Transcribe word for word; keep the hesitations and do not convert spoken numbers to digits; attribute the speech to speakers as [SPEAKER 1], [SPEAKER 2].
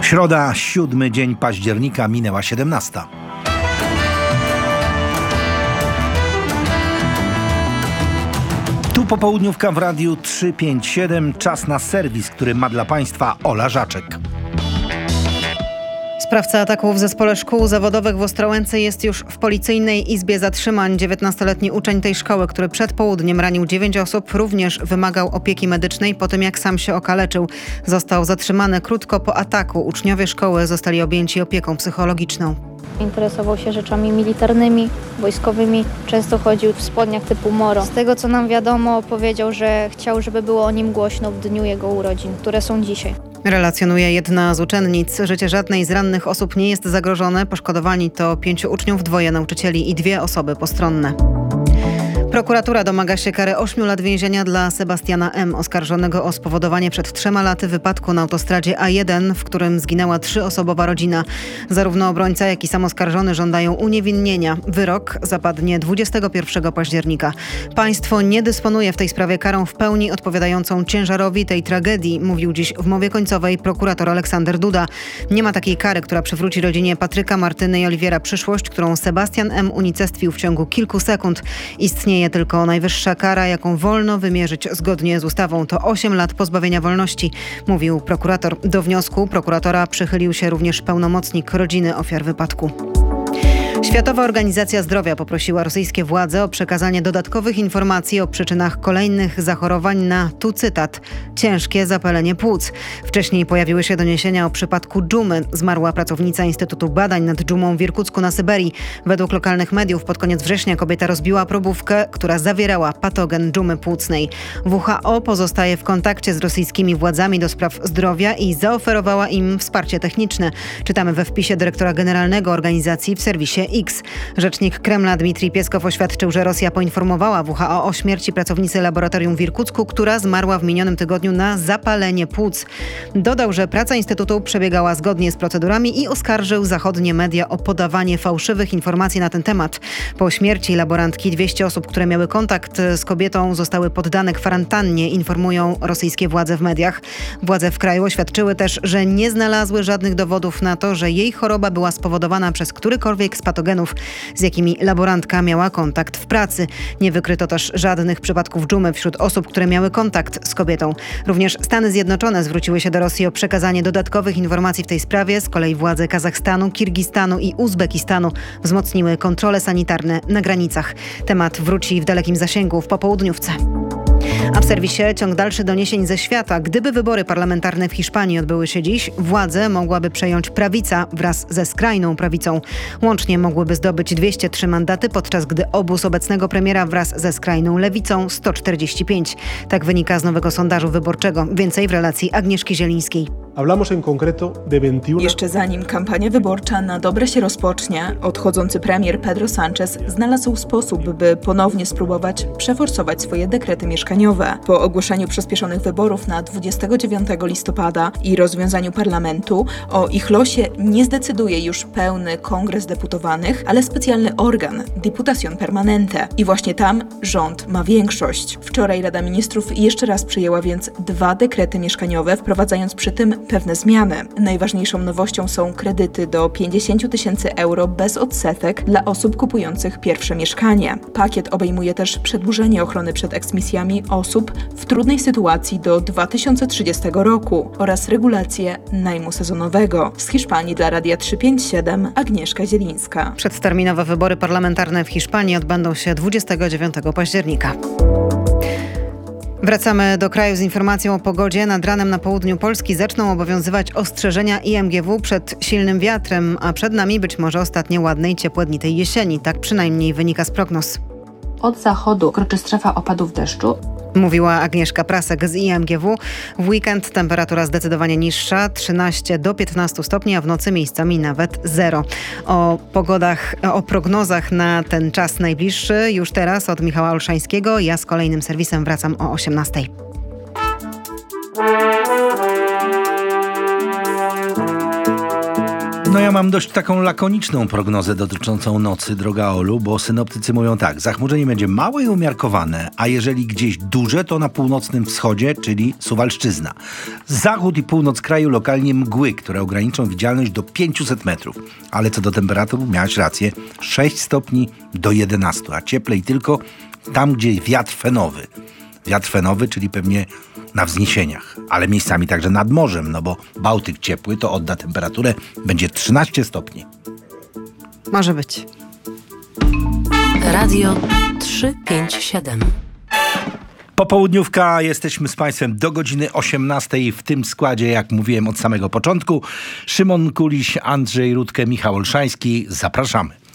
[SPEAKER 1] Środa, siódmy dzień października, minęła siedemnasta. Tu popołudniówka w Radiu trzysta pięćdziesiąt siedem. Czas na serwis, który ma dla Państwa Ola Żaczek.
[SPEAKER 2] Sprawca ataku w zespole szkół zawodowych w Ostrołęce jest już w policyjnej izbie zatrzymań. dziewiętnastoletni uczeń tej szkoły, który przed południem ranił dziewięć osób, również wymagał opieki medycznej po tym, jak sam się okaleczył. Został zatrzymany krótko po ataku. Uczniowie szkoły zostali objęci opieką psychologiczną.
[SPEAKER 3] Interesował się rzeczami militarnymi, wojskowymi. Często chodził w spodniach typu moro. Z tego, co nam wiadomo, powiedział, że chciał, żeby było o nim głośno w dniu jego urodzin, które są dzisiaj.
[SPEAKER 2] Relacjonuje jedna z uczennic. Życie żadnej z rannych osób nie jest zagrożone. Poszkodowani to pięciu uczniów, dwoje nauczycieli i dwie osoby postronne. Prokuratura domaga się kary ośmiu lat więzienia dla Sebastiana M., oskarżonego o spowodowanie przed trzema laty wypadku na autostradzie A jeden, w którym zginęła trzyosobowa rodzina. Zarówno obrońca, jak i sam oskarżony żądają uniewinnienia. Wyrok zapadnie dwudziestego pierwszego października. Państwo nie dysponuje w tej sprawie karą w pełni odpowiadającą ciężarowi tej tragedii, mówił dziś w mowie końcowej prokurator Aleksander Duda. Nie ma takiej kary, która przywróci rodzinie Patryka, Martyny i Oliwiera przyszłość, którą Sebastian M. unicestwił w ciągu kilku sekund. Istnieje tylko najwyższa kara, jaką wolno wymierzyć zgodnie z ustawą. To osiem lat pozbawienia wolności, mówił prokurator. Do wniosku prokuratora przychylił się również pełnomocnik rodziny ofiar wypadku. Światowa Organizacja Zdrowia poprosiła rosyjskie władze o przekazanie dodatkowych informacji o przyczynach kolejnych zachorowań na, tu cytat, ciężkie zapalenie płuc. Wcześniej pojawiły się doniesienia o przypadku dżumy. Zmarła pracownica Instytutu Badań nad Dżumą w Irkucku na Syberii. Według lokalnych mediów pod koniec września kobieta rozbiła probówkę, która zawierała patogen dżumy płucnej. W H O pozostaje w kontakcie z rosyjskimi władzami do spraw zdrowia i zaoferowała im wsparcie techniczne. Czytamy we wpisie dyrektora generalnego organizacji w serwisie X. Rzecznik Kremla Dmitrij Pieskow oświadczył, że Rosja poinformowała W H O o śmierci pracownicy laboratorium w Irkucku, która zmarła w minionym tygodniu na zapalenie płuc. Dodał, że praca Instytutu przebiegała zgodnie z procedurami i oskarżył zachodnie media o podawanie fałszywych informacji na ten temat. Po śmierci laborantki dwieście osób, które miały kontakt z kobietą, zostały poddane kwarantannie, informują rosyjskie władze w mediach. Władze w kraju oświadczyły też, że nie znalazły żadnych dowodów na to, że jej choroba była spowodowana przez którykolwiek z patogenów, z jakimi laborantka miała kontakt w pracy. Nie wykryto też żadnych przypadków dżumy wśród osób, które miały kontakt z kobietą. Również Stany Zjednoczone zwróciły się do Rosji o przekazanie dodatkowych informacji w tej sprawie. Z kolei władze Kazachstanu, Kirgistanu i Uzbekistanu wzmocniły kontrole sanitarne na granicach. Temat wróci w dalekim zasięgu w popołudniówce. A w serwisie ciąg dalszy doniesień ze świata. Gdyby wybory parlamentarne w Hiszpanii odbyły się dziś, władzę mogłaby przejąć prawica wraz ze skrajną prawicą. Łącznie mogłyby zdobyć dwieście trzy mandaty, podczas gdy obóz obecnego premiera wraz ze skrajną lewicą sto czterdzieści pięć. Tak wynika z nowego sondażu wyborczego. Więcej w relacji Agnieszki Zielińskiej.
[SPEAKER 4] Jeszcze zanim kampania wyborcza na dobre się rozpocznie, odchodzący premier Pedro Sánchez znalazł sposób, by ponownie spróbować przeforsować swoje dekrety mieszkaniowe. Po ogłoszeniu przyspieszonych wyborów na dwudziestego dziewiątego listopada i rozwiązaniu parlamentu, o ich losie nie zdecyduje już pełny kongres deputowanych, ale specjalny organ, Diputación Permanente. I właśnie tam rząd ma większość. Wczoraj Rada Ministrów jeszcze raz przyjęła więc dwa dekrety mieszkaniowe, wprowadzając przy tym pewne zmiany. Najważniejszą nowością są kredyty do pięćdziesiąt tysięcy euro bez odsetek dla osób kupujących pierwsze mieszkanie. Pakiet obejmuje też przedłużenie ochrony przed eksmisjami osób w trudnej sytuacji do dwa tysiące trzydziestego roku oraz regulację najmu sezonowego. Z Hiszpanii dla Radia trzysta pięćdziesiąt siedem Agnieszka Zielińska.
[SPEAKER 2] Przedterminowe wybory parlamentarne w Hiszpanii odbędą się dwudziestego dziewiątego października. Wracamy do kraju z informacją o pogodzie. Nad ranem na południu Polski zaczną obowiązywać ostrzeżenia I M G W przed silnym wiatrem, a przed nami być może ostatnie ładnej, ciepłe dni tej jesieni. Tak przynajmniej wynika z prognoz.
[SPEAKER 5] Od zachodu kroczy strefa opadów deszczu.
[SPEAKER 2] Mówiła Agnieszka Prasek z I M G W. W weekend temperatura zdecydowanie niższa, trzynaście do piętnastu stopni, a w nocy miejscami nawet zero. O pogodach, o prognozach na ten czas najbliższy już teraz od Michała Olszańskiego. Ja z kolejnym serwisem wracam o osiemnastej.
[SPEAKER 1] No ja mam dość taką lakoniczną prognozę dotyczącą nocy, droga Olu, bo synoptycy mówią tak, zachmurzenie będzie małe i umiarkowane, a jeżeli gdzieś duże, to na północnym wschodzie, czyli Suwalszczyzna. Zachód i północ kraju lokalnie mgły, które ograniczą widzialność do pięćset metrów. Ale co do temperatur, miałaś rację, sześć stopni do jedenastu, a cieplej tylko tam, gdzie wiatr fenowy. Wiatr fenowy, czyli pewnie na wzniesieniach, ale miejscami także nad morzem, no bo Bałtyk ciepły to odda temperaturę, będzie trzynaście stopni.
[SPEAKER 2] Może być.
[SPEAKER 6] Radio trzysta pięćdziesiąt siedem.
[SPEAKER 1] Popołudniówka, jesteśmy z Państwem do godziny osiemnastej w tym składzie, jak mówiłem od samego początku. Szymon Kuliś, Andrzej Rutkę, Michał Olszański. Zapraszamy.